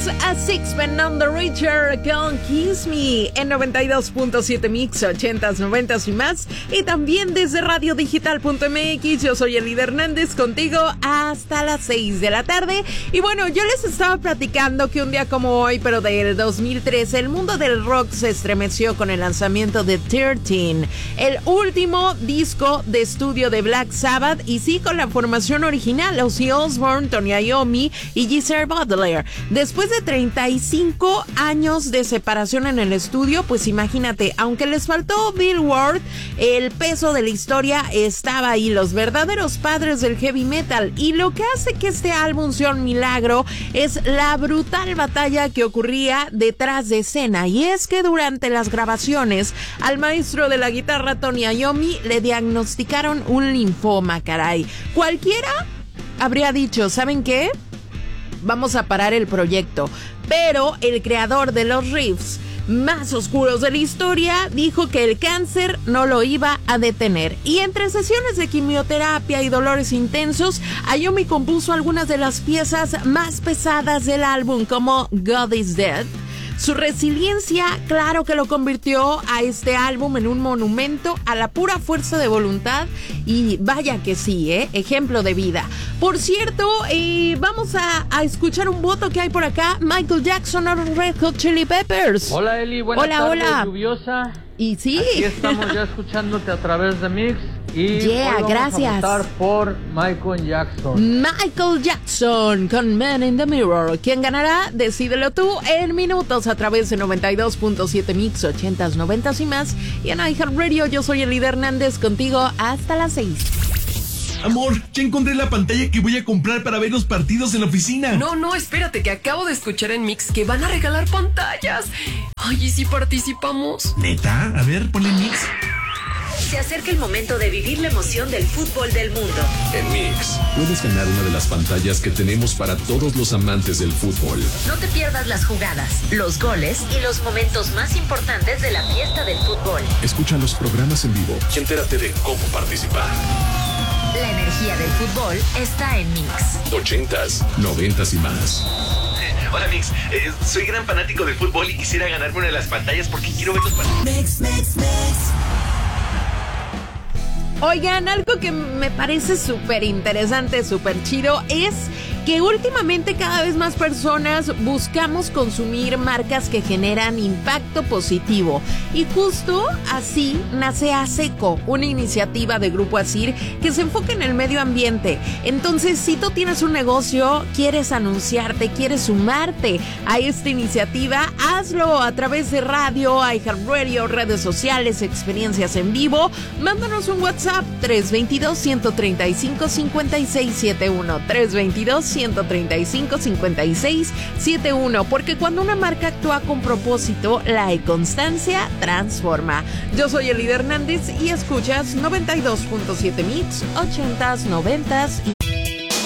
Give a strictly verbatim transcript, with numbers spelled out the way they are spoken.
a Sixpence None the Richer con Kiss Me en noventa y dos punto siete Mix, ochentas, noventas y más. Y también desde radio digital punto m x. Yo soy Elida Hernández, contigo hasta las seis de la tarde. Y bueno, yo les estaba platicando que un día como hoy, pero del dos mil trece, el mundo del rock se estremeció con el lanzamiento de trece, el último disco de estudio de Black Sabbath, y sí, con la formación original, Ozzy Osbourne, Tony Iommi y Geezer Butler. Después de treinta y cinco años de separación en el estudio, pues imagínate, aunque les faltó Bill Ward, el peso de la historia estaba ahí, los verdaderos padres del heavy metal. Y lo que hace que este álbum sea un milagro es la brutal batalla que ocurría detrás de escena. Y es que durante las grabaciones, al maestro de la guitarra Tony Iommi le diagnosticaron un linfoma, caray. Cualquiera habría dicho, ¿saben qué? Vamos a parar el proyecto. Pero el creador de los riffs más oscuros de la historia dijo que el cáncer no lo iba a detener. Y entre sesiones de quimioterapia y dolores intensos, Iommi compuso algunas de las piezas más pesadas del álbum, como God is Dead. Su resiliencia, claro que lo convirtió a este álbum en un monumento a la pura fuerza de voluntad, y vaya que sí, ¿eh? Ejemplo de vida. Por cierto, eh, vamos a, a escuchar un voto que hay por acá. Michael Jackson o Red Hot Chili Peppers. Hola Eli, buenas hola, tardes, hola. lluviosa. Y sí. Aquí estamos ya escuchándote a través de Mix. Y yeah, hoy vamos gracias. a votar por Michael Jackson. Michael Jackson con Man in the Mirror. ¿Quién ganará? Decídelo tú en minutos a través de noventa y dos punto siete Mix, ochentas, noventas y más. Y en iHeartRadio, yo soy Elida Hernández, contigo hasta las seis. Amor, ya encontré la pantalla que voy a comprar para ver los partidos en la oficina. No, no, espérate, que acabo de escuchar en Mix que van a regalar pantallas. Ay, ¿y si participamos? ¿Neta? A ver, ponle Mix. Se acerca el momento de vivir la emoción del fútbol del mundo. En Mix, puedes ganar una de las pantallas que tenemos para todos los amantes del fútbol. No te pierdas las jugadas, los goles y los momentos más importantes de la fiesta del fútbol. Escucha los programas en vivo y entérate de cómo participar. La energía del fútbol está en Mix. Ochentas, noventas y más. Hola Mix, eh, soy gran fanático del fútbol y quisiera ganarme una de las pantallas porque quiero ver los partidos. Mix, Mix, Mix. Oigan, algo que me parece súper interesante, súper chido, es que últimamente cada vez más personas buscamos consumir marcas que generan impacto positivo. Y justo así nace ASECO, una iniciativa de Grupo Asir que se enfoca en el medio ambiente. Entonces, si tú tienes un negocio, quieres anunciarte, quieres sumarte a esta iniciativa, hazlo a través de radio, iHeartRadio, redes sociales, experiencias en vivo. Mándanos un WhatsApp tres dos dos, uno tres cinco, cinco seis siete uno, tres dos dos, uno tres cinco, cinco seis siete uno, porque cuando una marca actúa con propósito, la constancia transforma. Yo soy Elida Hernández y escuchas noventa y dos punto siete Mix, ochentas, noventas y